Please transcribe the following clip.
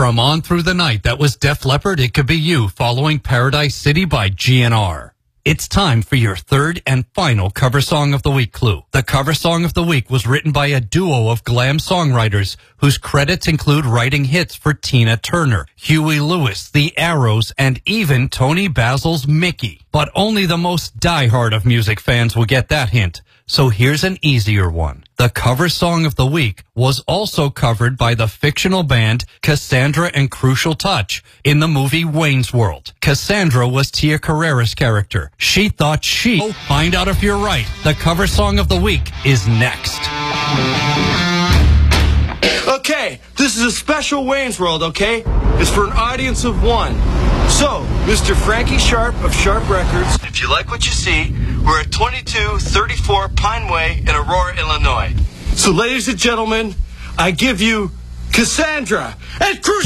From On Through the Night, that was Def Leppard, It Could Be You, following Paradise City by GNR. It's time for your third and final cover song of the week clue. The cover song of the week was written by a duo of glam songwriters whose credits include writing hits for Tina Turner, Huey Lewis, The Arrows, and even Tony Basil's Mickey. But only the most diehard of music fans will get that hint. So here's an easier one. The cover song of the week was also covered by the fictional band Cassandra and Crucial Touch in the movie Wayne's World. Cassandra was Tia Carrere's character. She thought find out if you're right. The cover song of the week is next. Okay, this is a special Wayne's World, okay? It's for an audience of one. So, Mr. Frankie Sharp of Sharp Records, if you like what you see, we're at 2234 Pine Way in Aurora, Illinois. So, ladies and gentlemen, I give you Cassandra and Crucial